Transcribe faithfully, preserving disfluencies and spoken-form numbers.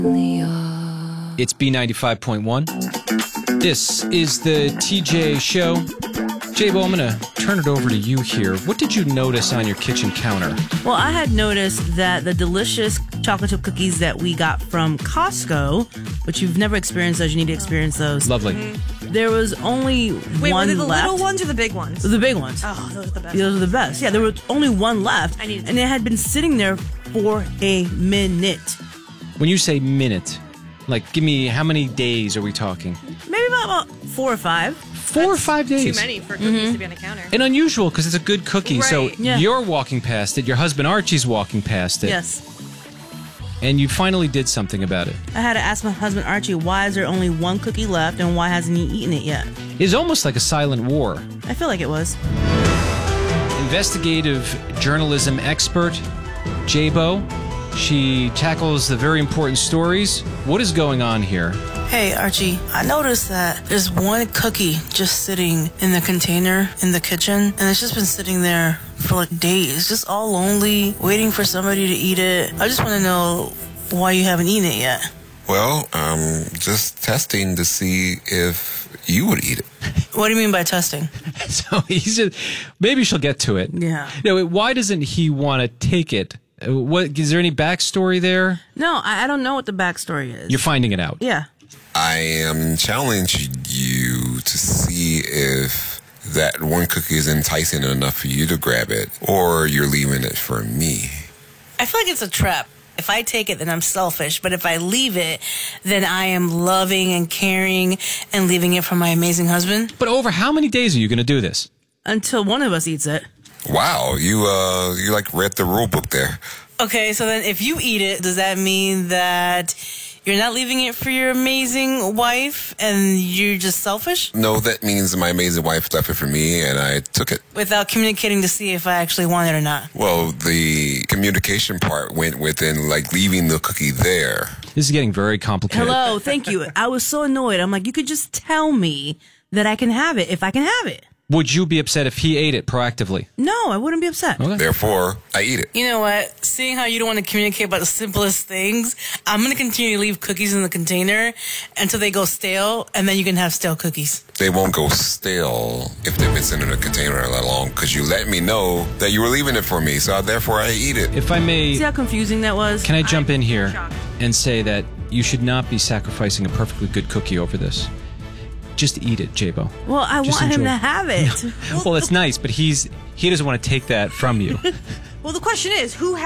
It's B ninety-five point one. This is the T J Show. Jabo, I'm going to turn it over to you here. What did you notice on your kitchen counter? Well, I had noticed that the delicious chocolate chip cookies that we got from Costco, which you've never experienced those, you need to experience those. Lovely. Mm-hmm. There was only Wait, one were they the left. little ones or the big ones? The big ones. Oh, those are the best. Those are the best. Yeah, there was only one left. I needed and it had been sitting there for a minute. When you say minute, like, give me, how many days are we talking? Maybe about, about four or five. Four That's or five days. Too many for cookies Mm-hmm. to be on a counter. And unusual because it's a good cookie. So Right. Yeah. you're walking past it, your husband Archie's walking past it. Yes. And you finally did something about it. I had to ask my husband Archie, why is there only one cookie left and why hasn't he eaten it yet? It's almost like a silent war. I feel like it was. Investigative journalism expert, Jabo. She tackles the very important stories. What is going on here? Hey, Archie, I noticed that there's one cookie just sitting in the container in the kitchen, and it's just been sitting there for like days, just all lonely, waiting for somebody to eat it. I just want to know why you haven't eaten it yet. Well, um, just testing to see if you would eat it. What do you mean by testing? So he's just, maybe she'll get to it. Yeah. No, why doesn't he want to take it? Uh, What is there any backstory there? No, I, I don't know what the backstory is. You're finding it out. Yeah. I am challenging you to see if that one cookie is enticing enough for you to grab it, or you're leaving it for me. I feel like it's a trap. If I take it, then I'm selfish. But if I leave it, then I am loving and caring and leaving it for my amazing husband. But over how many days are you going to do this? Until one of us eats it. Wow, you uh, you like read the rule book there. Okay, so then if you eat it, does that mean that you're not leaving it for your amazing wife and you're just selfish? No, that means my amazing wife left it for me, and I took it. Without communicating to see if I actually want it or not. Well, the communication part went within, like, leaving the cookie there. This is getting very complicated. Hello, thank you. I was so annoyed. I'm like, you could just tell me that I can have it if I can have it. Would you be upset if he ate it proactively? No, I wouldn't be upset. Okay. Therefore, I eat it. You know what? Seeing how you don't want to communicate about the simplest things, I'm going to continue to leave cookies in the container until they go stale, and then you can have stale cookies. They won't go stale if they've been sitting in a container that long, because you let me know that you were leaving it for me, so therefore I eat it. If I may, See how confusing that was? can I jump in here shocked. and say that you should not be sacrificing a perfectly good cookie over this? Just eat it, Jabo. Well, I Just want him enjoy. to have it. Well, it's nice, but he's he doesn't want to take that from you. Well, the question is, who